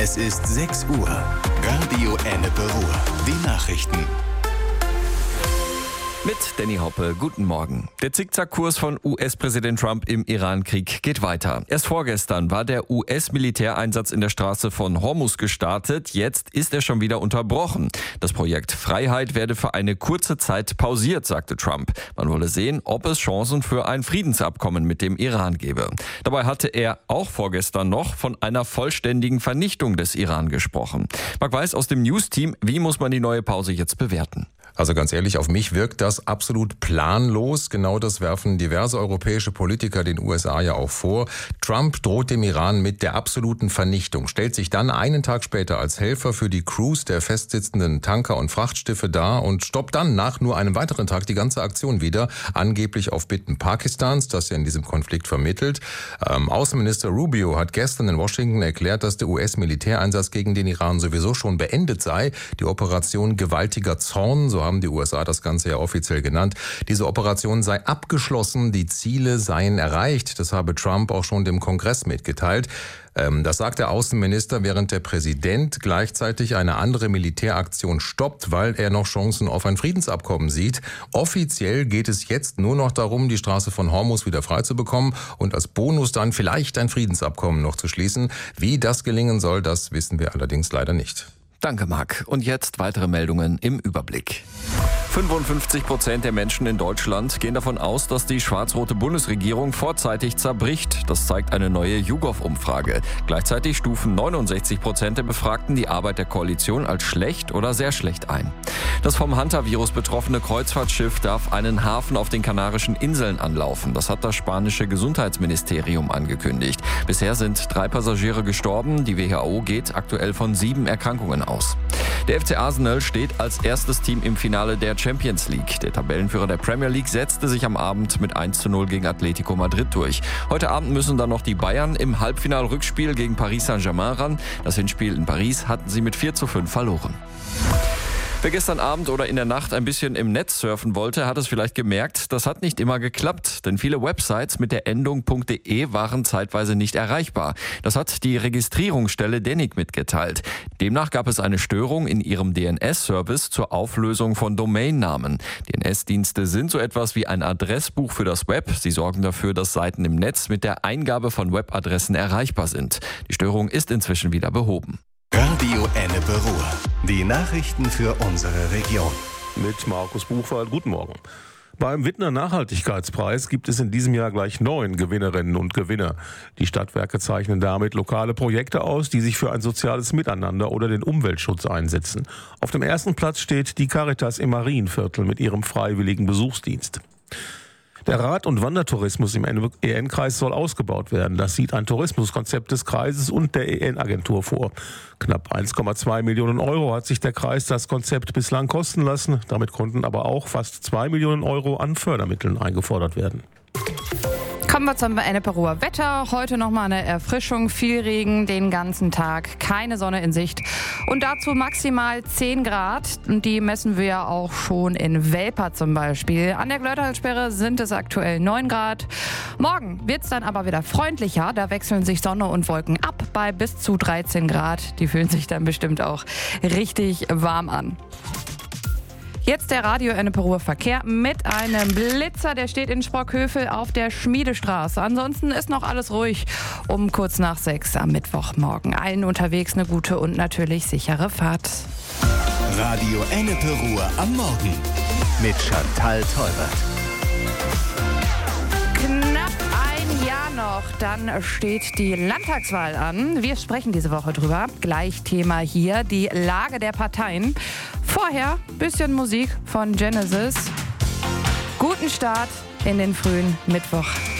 Es ist 6 Uhr. Radio Ennepe Ruhr. Die Nachrichten. Mit Danny Hoppe, guten Morgen. Der Zickzackkurs von US-Präsident Trump im Iran-Krieg geht weiter. Erst vorgestern war der US-Militäreinsatz in der Straße von Hormuz gestartet. Jetzt ist er schon wieder unterbrochen. Das Projekt Freiheit werde für eine kurze Zeit pausiert, sagte Trump. Man wolle sehen, ob es Chancen für ein Friedensabkommen mit dem Iran gebe. Dabei hatte er auch vorgestern noch von einer vollständigen Vernichtung des Iran gesprochen. Marc Weiß aus dem News-Team, wie muss man die neue Pause jetzt bewerten? Also ganz ehrlich, auf mich wirkt das absolut planlos. Genau das werfen diverse europäische Politiker den USA ja auch vor. Trump droht dem Iran mit der absoluten Vernichtung, stellt sich dann einen Tag später als Helfer für die Crews der festsitzenden Tanker und Frachtschiffe dar und stoppt dann nach nur einem weiteren Tag die ganze Aktion wieder, angeblich auf Bitten Pakistans, das ja in diesem Konflikt vermittelt. Außenminister Rubio hat gestern in Washington erklärt, dass der US-Militäreinsatz gegen den Iran sowieso schon beendet sei. Die Operation Gewaltiger Zorn, so haben die USA das Ganze ja offiziell genannt. Diese Operation sei abgeschlossen, die Ziele seien erreicht. Das habe Trump auch schon dem Kongress mitgeteilt. Das sagt der Außenminister, während der Präsident gleichzeitig eine andere Militäraktion stoppt, weil er noch Chancen auf ein Friedensabkommen sieht. Offiziell geht es jetzt nur noch darum, die Straße von Hormuz wieder frei zu bekommen und als Bonus dann vielleicht ein Friedensabkommen noch zu schließen. Wie das gelingen soll, das wissen wir allerdings leider nicht. Danke, Marc. Und jetzt weitere Meldungen im Überblick. 55% der Menschen in Deutschland gehen davon aus, dass die schwarz-rote Bundesregierung vorzeitig zerbricht. Das zeigt eine neue YouGov-Umfrage. Gleichzeitig stufen 69% der Befragten die Arbeit der Koalition als schlecht oder sehr schlecht ein. Das vom Hantavirus betroffene Kreuzfahrtschiff darf einen Hafen auf den Kanarischen Inseln anlaufen. Das hat das spanische Gesundheitsministerium angekündigt. Bisher sind 3 Passagiere gestorben. Die WHO geht aktuell von 7 Erkrankungen aus. Der FC Arsenal steht als erstes Team im Finale der Champions League. Der Tabellenführer der Premier League setzte sich am Abend mit 1:0 gegen Atletico Madrid durch. Heute Abend müssen dann noch die Bayern im Halbfinal-Rückspiel gegen Paris Saint-Germain ran. Das Hinspiel in Paris hatten sie mit 4:5 verloren. Wer gestern Abend oder in der Nacht ein bisschen im Netz surfen wollte, hat es vielleicht gemerkt, das hat nicht immer geklappt, denn viele Websites mit der Endung .de waren zeitweise nicht erreichbar. Das hat die Registrierungsstelle DENIC mitgeteilt. Demnach gab es eine Störung in ihrem DNS-Service zur Auflösung von Domainnamen. DNS-Dienste sind so etwas wie ein Adressbuch für das Web. Sie sorgen dafür, dass Seiten im Netz mit der Eingabe von Webadressen erreichbar sind. Die Störung ist inzwischen wieder behoben. Radio Ennepe Ruhr. Die Nachrichten für unsere Region. Mit Markus Buchwald, guten Morgen. Beim Wittner Nachhaltigkeitspreis gibt es in diesem Jahr gleich 9 Gewinnerinnen und Gewinner. Die Stadtwerke zeichnen damit lokale Projekte aus, die sich für ein soziales Miteinander oder den Umweltschutz einsetzen. Auf dem ersten Platz steht die Caritas im Marienviertel mit ihrem freiwilligen Besuchsdienst. Der Rad- und Wandertourismus im EN-Kreis soll ausgebaut werden. Das sieht ein Tourismuskonzept des Kreises und der EN-Agentur vor. Knapp 1,2 Millionen Euro hat sich der Kreis das Konzept bislang kosten lassen. Damit konnten aber auch fast 2 Millionen Euro an Fördermitteln eingefordert werden. Kommen wir zum Ennepe Ruhr Wetter. Heute nochmal eine Erfrischung, viel Regen den ganzen Tag, keine Sonne in Sicht. Und dazu maximal 10 Grad. Und die messen wir ja auch schon in Welper zum Beispiel. An der Glötterhalssperre sind es aktuell 9 Grad. Morgen wird es dann aber wieder freundlicher. Da wechseln sich Sonne und Wolken ab bei bis zu 13 Grad. Die fühlen sich dann bestimmt auch richtig warm an. Jetzt der Radio Ennepe Ruhr Verkehr mit einem Blitzer, der steht in Sprockhövel auf der Schmiedestraße. Ansonsten ist noch alles ruhig um kurz nach 6 am Mittwochmorgen. Allen unterwegs eine gute und natürlich sichere Fahrt. Radio Ennepe Ruhr am Morgen mit Chantal Teubert. Knapp ein Jahr noch, dann steht die Landtagswahl an. Wir sprechen diese Woche drüber. Gleich Thema hier, die Lage der Parteien. Vorher ein bisschen Musik von Genesis. Guten Start in den frühen Mittwoch.